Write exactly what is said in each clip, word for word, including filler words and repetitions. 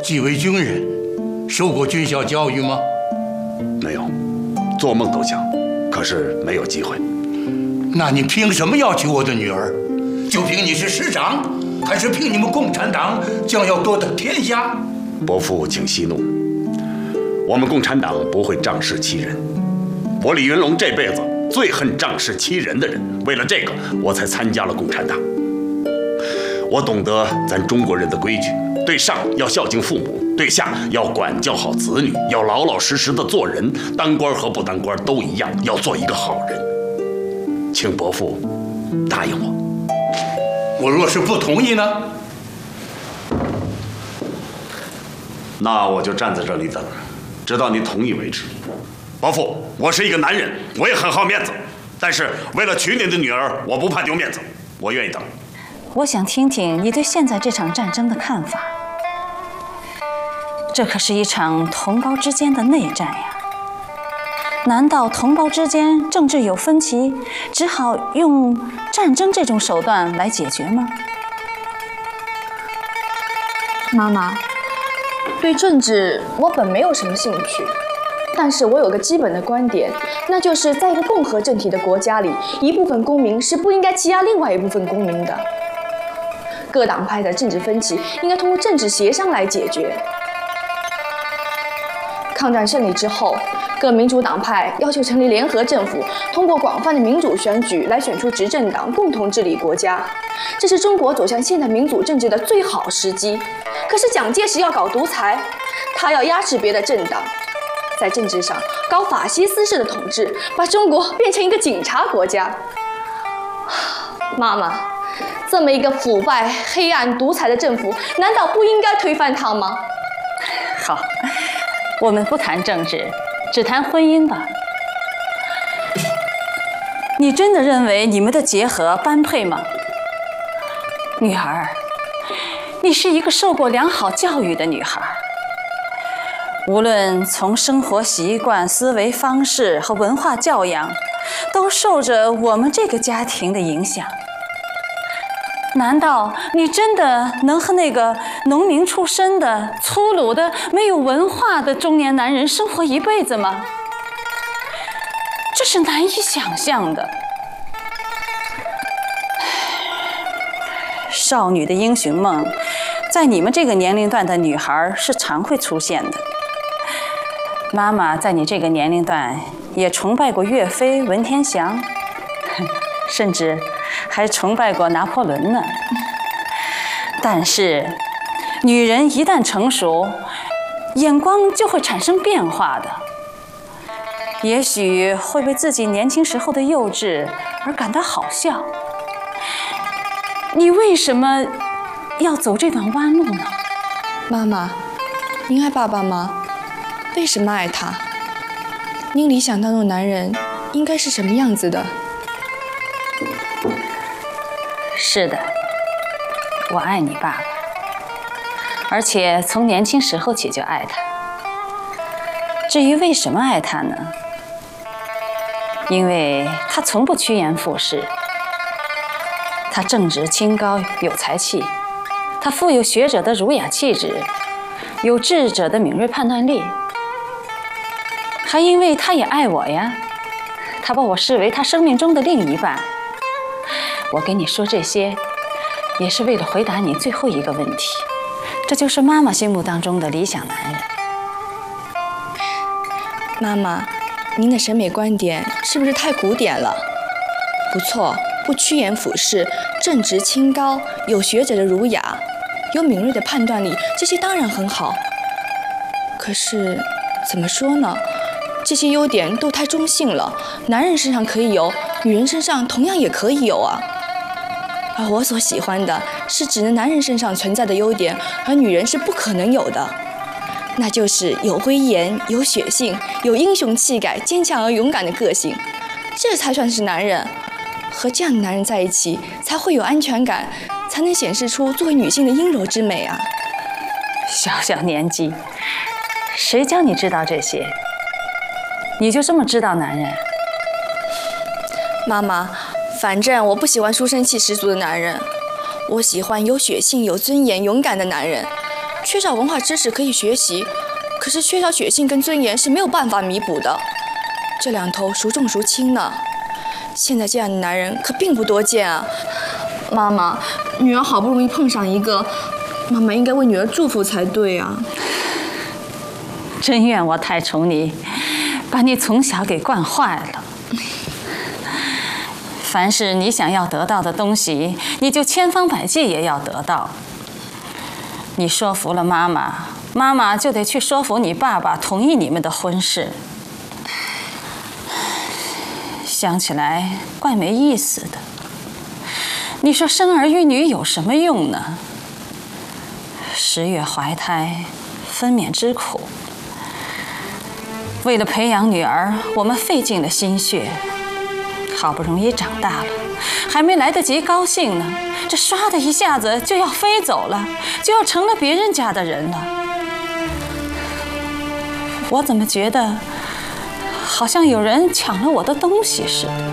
既为军人，受过军校教育吗？ 没有，做梦都想，可是没有机会。 那你凭什么要娶我的女儿？就凭你是师长，还是凭你们共产党将要夺得天下？ 伯父，请息怒。我们共产党不会仗势欺人。我李云龙这辈子最恨仗势欺人的人，为了这个，我才参加了共产党。我懂得咱中国人的规矩，对上要孝敬父母，对下要管教好子女，要老老实实的做人。当官和不当官都一样，要做一个好人。请伯父答应我。 我若是不同意呢？ 那我就站在这里等，直到你同意为止。伯父，我是一个男人，我也很好面子，但是为了娶您的女儿，我不怕丢面子，我愿意等。 我想听听你对现在这场战争的看法。这可是一场同胞之间的内战呀！难道同胞之间政治有分歧，只好用战争这种手段来解决吗？ 妈妈，对政治我本没有什么兴趣，但是我有个基本的观点，那就是在一个共和政体的国家里，一部分公民是不应该欺压另外一部分公民的。各党派的政治分歧应该通过政治协商来解决。抗战胜利之后，各民主党派要求成立联合政府，通过广泛的民主选举来选出执政党，共同治理国家。这是中国走向现代民主政治的最好时机。可是蒋介石要搞独裁，他要压制别的政党，在政治上搞法西斯式的统治，把中国变成一个警察国家。妈妈，这么一个腐败、黑暗、独裁的政府，难道不应该推翻它吗？ 好，我们不谈政治，只谈婚姻吧。你真的认为你们的结合般配吗？女儿，你是一个受过良好教育的女孩，无论从生活习惯、思维方式和文化教养，都受着我们这个家庭的影响。难道你真的能和那个农民出身的、粗鲁的、没有文化的中年男人生活一辈子吗？这是难以想象的。少女的英雄梦，在你们这个年龄段的女孩是常会出现的。妈妈在你这个年龄段也崇拜过岳飞、文天祥，甚至还崇拜过拿破仑呢。但是，女人一旦成熟，眼光就会产生变化的。也许会为自己年轻时候的幼稚而感到好笑。你为什么要走这段弯路呢？ 妈妈，您爱爸爸吗？为什么爱他？您理想当中的男人应该是什么样子的？ 是的，我爱你爸爸，而且从年轻时候起就爱他。至于为什么爱他呢？因为他从不趋炎附势，他正直清高，有才气，他富有学者的儒雅气质，有智者的敏锐判断力，还因为他也爱我呀，他把我视为他生命中的另一半。我跟你说这些，也是为了回答你最后一个问题，这就是妈妈心目当中的理想男人。 妈妈，您的审美观点是不是太古典了？不错，不趋炎附势，正直清高，有学者的儒雅，有敏锐的判断力，这些当然很好。可是，怎么说呢？这些优点都太中性了，男人身上可以有，女人身上同样也可以有啊。而我所喜欢的是只能男人身上存在的优点，而女人是不可能有的，那就是有威严、有血性、有英雄气概、坚强而勇敢的个性，这才算是男人。和这样的男人在一起，才会有安全感，才能显示出作为女性的阴柔之美啊。 小小年纪，谁教你知道这些？你就这么知道男人？ 妈妈，反正我不喜欢书生气十足的男人，我喜欢有血性、有尊严、勇敢的男人。 缺少文化知识可以学习，可是缺少血性跟尊严是没有办法弥补的。这两头孰重孰轻呢？现在这样的男人可并不多见啊。妈妈，女儿好不容易碰上一个，妈妈应该为女儿祝福才对啊。 真怨我太宠你，把你从小给惯坏了。凡是你想要得到的东西，你就千方百计也要得到。你说服了妈妈，妈妈就得去说服你爸爸同意你们的婚事。想起来怪没意思的。你说生儿育女有什么用呢？十月怀胎，分娩之苦。为了培养女儿，我们费尽了心血。好不容易长大了，还没来得及高兴呢，这唰的一下子就要飞走了，就要成了别人家的人了。我怎么觉得好像有人抢了我的东西似的？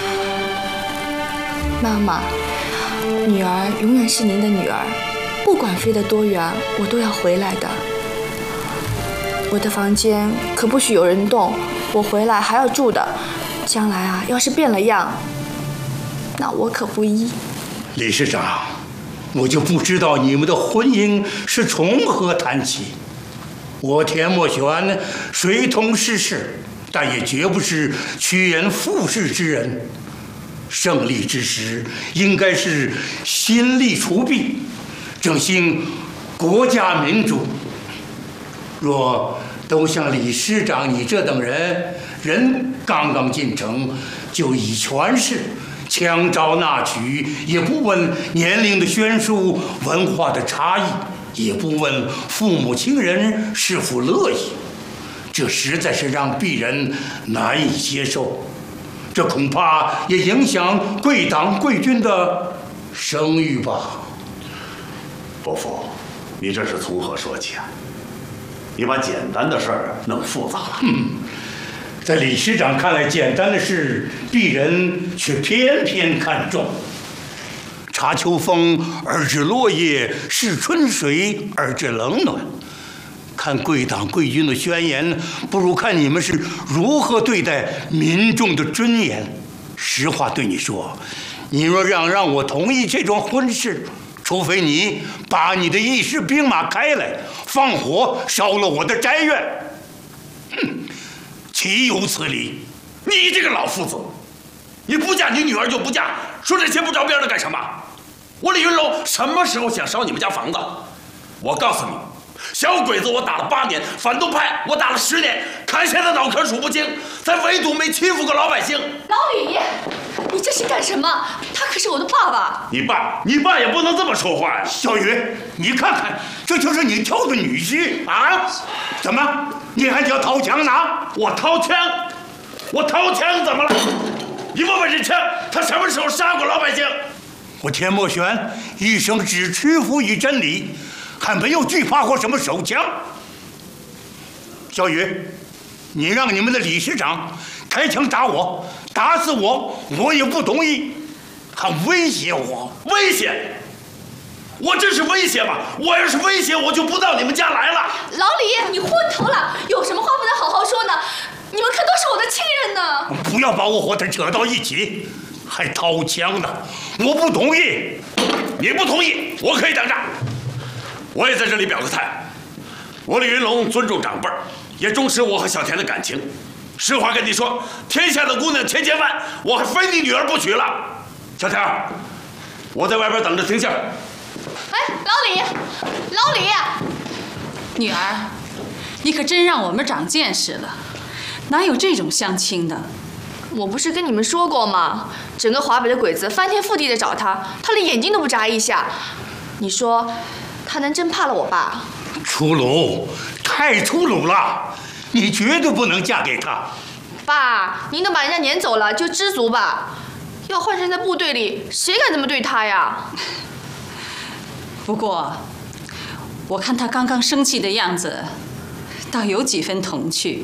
妈妈，女儿永远是您的女儿，不管飞得多远，我都要回来的。我的房间可不许有人动，我回来还要住的。将来啊，要是变了样，那我可不依。 理事长，我就不知道你们的婚姻是从何谈起。我田墨玄虽通世事，但也绝不是趋炎附势之人。胜利之时，应该是心力除弊，振兴国家民主。若都像理事长你这等人，人刚刚进城就以权势，枪招纳取，也不问年龄的悬殊、文化的差异，也不问父母亲人是否乐意，这实在是让鄙人难以接受。这恐怕也影响贵党贵军的声誉吧。 伯父，你这是从何说起啊？你把简单的事儿弄复杂了。 嗯，在理事长看来，简单的事，鄙人却偏偏看重。察秋风而知落叶，视春水而知冷暖。看贵党贵军的宣言，不如看你们是如何对待民众的尊严。实话对你说，你若让让我同意这桩婚事，除非你把你的一师兵马开来，放火烧了我的宅院，哼，岂有此理！ 你这个老夫子，你不嫁你女儿就不嫁，说这些不着边的干什么？我李云龙什么时候想烧你们家房子？我告诉你，小鬼子我打了八年，反动派我打了十年，砍下的脑壳数不清，咱唯独没欺负过老百姓。 老李，你这是干什么？他可是我的爸爸。 你爸，你爸也不能这么说话呀！ 小雨，你看看，这就是你挑的女婿啊？怎么，你还叫掏枪呢？ 我掏枪，我掏枪怎么了？你问问这枪，他什么时候杀过老百姓？ 我田墨玄一生只屈服于真理，还没有惧怕过什么手枪。小雨，你让你们的理事长开枪打我，打死我，我也不同意，还威胁我。 威胁？我这是威胁吗？我要是威胁，我就不到你们家来了。 老李，你昏头了，有什么话不能好好说呢？你们可都是我的亲人呢！ 不要把我和他扯到一起，还掏枪呢！我不同意。 你不同意，我可以等着。我也在这里表个态，我李云龙尊重长辈儿，也重视我和小田的感情。实话跟你说，天下的姑娘千千万，我还非你女儿不娶了。小田，我在外边等着听信。 哎，老李，老李， 女儿，你可真让我们长见识了，哪有这种相亲的？ 我不是跟你们说过吗？整个华北的鬼子翻天覆地的找他，他连眼睛都不眨一下。你说，他能真怕了我爸？ 粗鲁，太粗鲁了！你绝对不能嫁给他。 爸，您都把人家撵走了，就知足吧。要换成在部队里，谁敢这么对他呀？ 不过，我看他刚刚生气的样子，倒有几分童趣。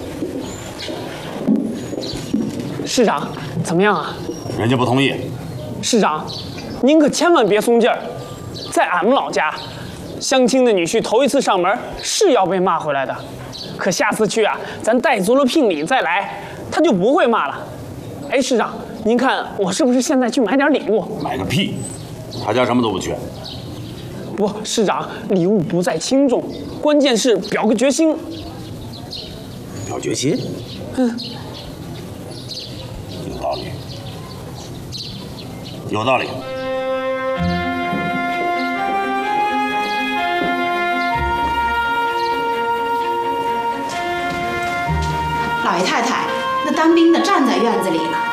市长，怎么样啊？ 人家不同意。 市长，您可千万别松劲儿，在俺们老家，相亲的女婿头一次上门是要被骂回来的，可下次去啊，咱带足了聘礼再来，他就不会骂了。哎，市长，您看我是不是现在去买点礼物？ 买个屁！他家什么都不缺。 不，市长，礼物不在轻重，关键是表个决心。 表决心？ 嗯， 有道理，有道理。 老爷太太，那当兵的站在院子里了。